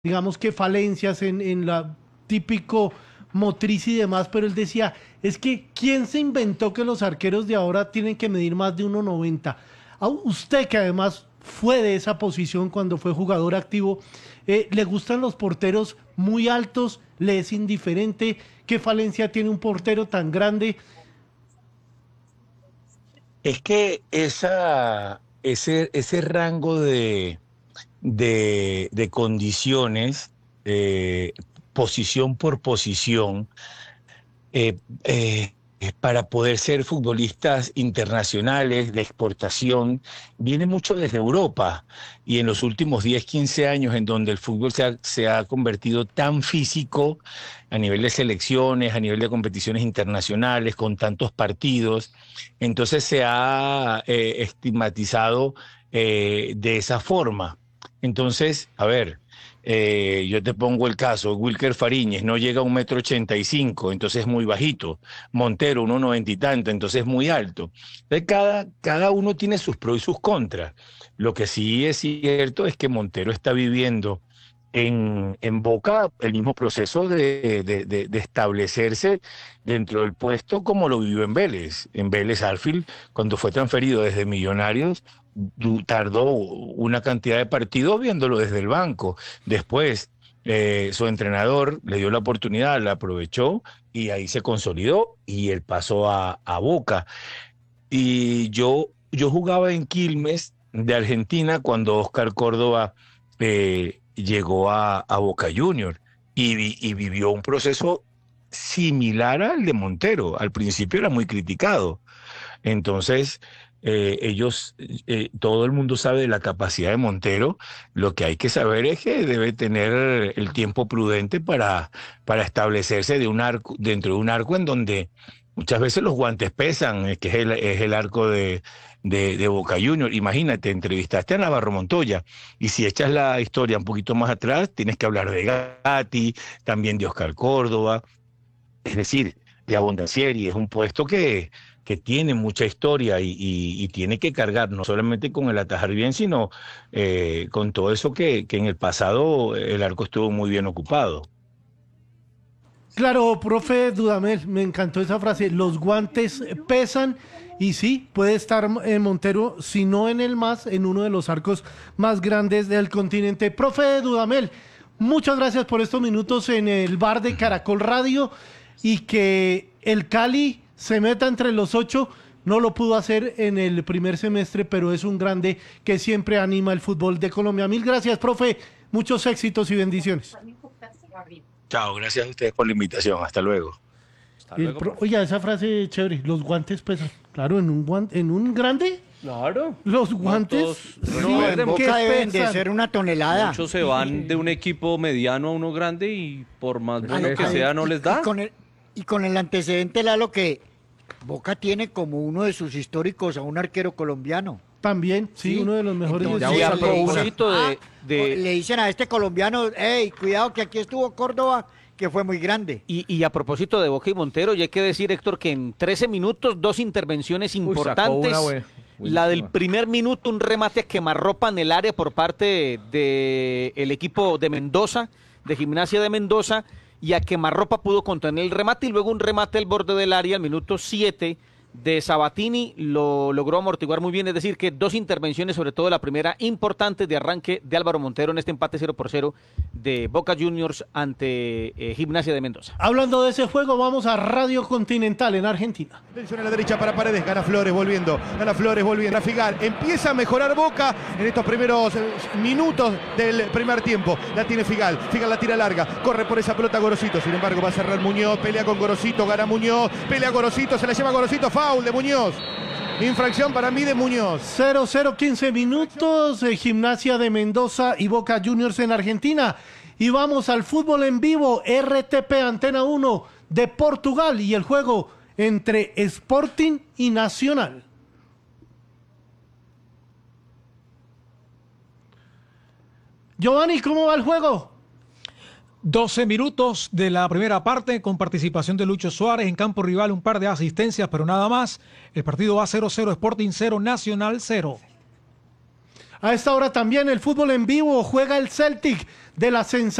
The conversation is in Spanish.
digamos que falencias en la típico motriz y demás, pero él decía, es que ¿quién se inventó que los arqueros de ahora tienen que medir más de 1,90? A usted que además fue de esa posición cuando fue jugador activo, ¿le gustan los porteros muy altos? ¿Le es indiferente? ¿Qué falencia tiene un portero tan grande? Es que ese rango de condiciones, eh, posición por posición, eh, para poder ser futbolistas internacionales de exportación, viene mucho desde Europa y en los últimos 10 15 años en donde el fútbol se ha convertido tan físico a nivel de selecciones, a nivel de competiciones internacionales, con tantos partidos, entonces se ha estigmatizado de esa forma. Entonces, a ver, yo te pongo el caso, Wilker Fariñez no llega a 1,85 m, entonces es muy bajito. Montero, 1,90 y tanto, entonces es muy alto. Entonces cada uno tiene sus pros y sus contras. Lo que sí es cierto es que Montero está viviendo en Boca el mismo proceso de establecerse dentro del puesto como lo vivió en Vélez. En Vélez Arfield, cuando fue transferido desde Millonarios, tardó una cantidad de partidos viéndolo desde el banco. Después, su entrenador le dio la oportunidad, la aprovechó y ahí se consolidó y él pasó a Boca. Y yo jugaba en Quilmes de Argentina cuando Oscar Córdoba llegó a Boca Junior y vivió un proceso similar al de Montero. Al principio era muy criticado. Entonces, todo el mundo sabe de la capacidad de Montero. Lo que hay que saber es que debe tener el tiempo prudente para establecerse dentro de un arco en donde muchas veces los guantes pesan, que es el arco de Boca Junior. Imagínate, entrevistaste a Navarro Montoya, y si echas la historia un poquito más atrás, tienes que hablar de Gatti, también de Oscar Córdoba, es decir, de Abondancieri. Es un puesto que tiene mucha historia y tiene que cargar no solamente con el atajar bien, sino con todo eso que en el pasado el arco estuvo muy bien ocupado. Claro, profe Dudamel, me encantó esa frase. Los guantes pesan y sí, puede estar Montero, si no en el más, en uno de los arcos más grandes del continente. Profe Dudamel, muchas gracias por estos minutos en el bar de Caracol Radio y que el Cali se meta entre los ocho. No lo pudo hacer en el primer semestre, pero es un grande que siempre anima el fútbol de Colombia. Mil gracias, profe. Muchos éxitos y bendiciones. Chao, gracias a ustedes por la invitación. Hasta luego. Hasta luego, profe. Oiga, esa frase chévere, los guantes pesan. Claro, en un grande, Claro. los No guantes todos sí, No, en recuerden, ¿qué Boca deben de pesan? ser una tonelada. muchos se van de un equipo mediano a uno grande y por más bueno que Ay, sea no les da. Y con el antecedente, Lalo, que Boca tiene como uno de sus históricos a un arquero colombiano. También, sí, Sí, uno de los mejores. entonces, Y a le dicen, propósito le dicen a este colombiano, hey, cuidado que aquí estuvo Córdoba, que fue muy grande. Y a propósito de Boca y Montero, ya hay que decir, Héctor, que en 13 minutos, dos intervenciones Sacó importantes. una La del buenísima. primer minuto, un remate a quemarropa en el área por parte del equipo de Mendoza, de Gimnasia de Mendoza, y a quemarropa pudo contener el remate, y luego un remate al borde del área al minuto 7 de Sabatini, lo logró amortiguar muy bien. Es decir, que dos intervenciones, sobre todo la primera, importante de arranque de Álvaro Montero en este empate 0-0 de Boca Juniors ante Gimnasia de Mendoza. Hablando de ese juego, vamos a Radio Continental en Argentina. Atención a la derecha para Paredes, gana Flores volviendo, a Figal, empieza a mejorar Boca en estos primeros minutos del primer tiempo, la tiene Figal la tira larga, corre por esa pelota Gorosito, sin embargo va a cerrar Muñoz, pelea con Gorosito, gana Muñoz, pelea Gorosito, se la lleva Gorosito, foul de Muñoz, infracción para mí de Muñoz. 0-0, 15 minutos, Gimnasia de Mendoza y Boca Juniors en Argentina. Y vamos al fútbol en vivo, RTP Antena 1 de Portugal y el juego entre Sporting y Nacional. Giovanni, ¿cómo va el juego? 12 minutos de la primera parte con participación de Lucho Suárez en campo rival, un par de asistencias, pero nada más. El partido va 0-0, Sporting 0, Nacional 0. A esta hora también el fútbol en vivo juega el Celtic de la sensación